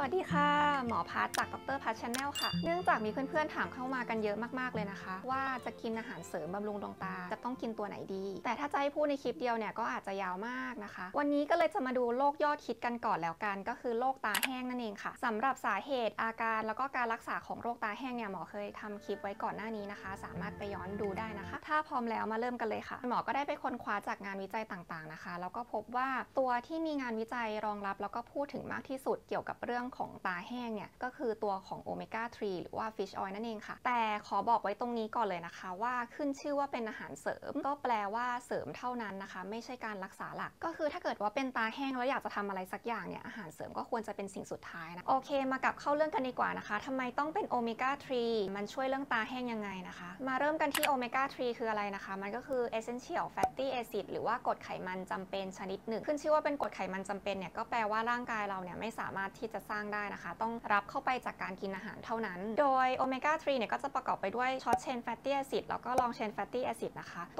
วัสดีค่ะหมอพัทจากดรพัทชาแนลค่ะเนื่องจากมีเพื่อนๆถามเข้ามากันเยอะมากๆเลยนะคะว่าจะกินอาหารเสริมบำรุงดวงตาจะต้องกินตัวไหนดีแต่ถ้าจะให้พูดในคลิปเดียวเนี่ยก็อาจจะยาวมากนะคะวันนี้ก็เลยจะมาดูโรคยอดฮิตกันก่อนแล้วกันก็คือโรคตาแห้งนั่นเองค่ะสำหรับสาเหตุอาการแล้วก็การรักษาของโรคตาแห้งเนี่ยหมอเคยทำคลิปไว้ก่อนหน้านี้นะคะสามารถไปย้อนดูได้นะคะถ้าพร้อมแล้วมาเริ่มกันเลยค่ะหมอก็ได้ไปค้นคว้าจากงานวิจัยต่างๆนะคะแล้วก็พบว่าตัวที่มีงานวิจัยรองรับแล้วก็พูดถึงมากที่สุดเกี่ยวกับเรื่องของตาแห้งเนี่ยก็คือตัวของโอเมก้า3หรือว่า Fish Oil นั่นเองค่ะแต่ขอบอกไว้ตรงนี้ก่อนเลยนะคะว่าขึ้นชื่อว่าเป็นอาหารเสริมก็แปลว่าเสริมเท่านั้นนะคะไม่ใช่การรักษาหลักก็คือถ้าเกิดว่าเป็นตาแห้งแล้วอยากจะทำอะไรสักอย่างเนี่ยอาหารเสริมก็ควรจะเป็นสิ่งสุดท้ายนะโอเคมากลับเข้าเรื่องกันดีกว่านะคะทำไมต้องเป็นโอเมก้า3มันช่วยเรื่องตาแห้งยังไงนะคะมาเริ่มกันที่โอเมก้า3คืออะไรนะคะมันก็คือ essential fatty acid หรือว่ากรดไขมันจำเป็นชนิดหนึ่งขึ้นชื่อว่าเป็นกรดไขมันจำเป็นเนี่ยก็แปลว่าร่างกายเราเนี่ยไม่สามารถที่จะสร้างได้นะคะต้องรับเข้าไปจากการกินอาหารเท่านั้นโดยโอเมก้า3เนี่ยก็จะประกอบไปด้วย short chain fatty acid แล้วก็ long chain fatty acid นะคะ